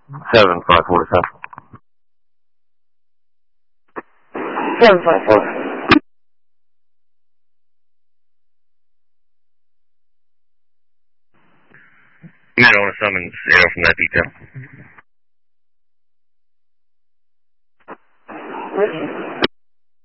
7547. 754. Man, I want to summon Aero from that detail. Okay.